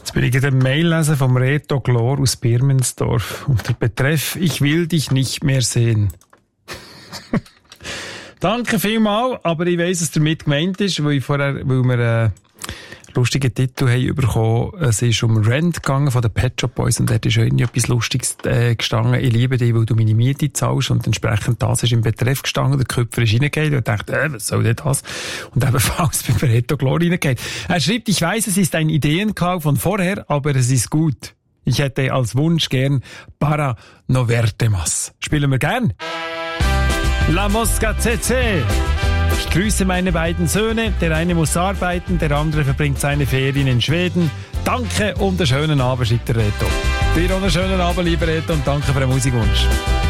Jetzt bin ich gerade ein Mail lesen vom Reto Glor aus Birmensdorf. Unter Betreff, ich will dich nicht mehr sehen. Danke vielmals, aber ich weiss, was damit gemeint ist, weil wir lustige Titel haben bekommen. Es ist um Rent gegangen von den Pet Shop Boys und dort ist irgendwie etwas Lustiges gestanden. Ich liebe dich, weil du meine Miete zahlst und entsprechend das ist im Betreff gestanden. Der Köpfer ist reingegangen und dachte, was soll denn das? Und ebenfalls bei Reto Glor reingegangen. Er schreibt, ich weiss, es ist ein Ideenklau von vorher, aber es ist gut. Ich hätte als Wunsch gern Para no verte más. Spielen wir gern? La Mosca CC. Ich grüße meine beiden Söhne. Der eine muss arbeiten, der andere verbringt seine Ferien in Schweden. Danke und einen schönen Abend, schreibt der Reto. Dir auch einen schönen Abend, lieber Reto, und danke für den Musikwunsch.